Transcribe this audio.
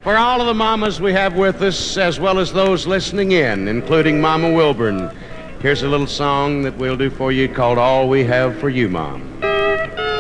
For all of the mamas we have with us, as well as those listening in, including Mama Wilburn, here's a little song that we'll do for you called All We Have for You, Mom.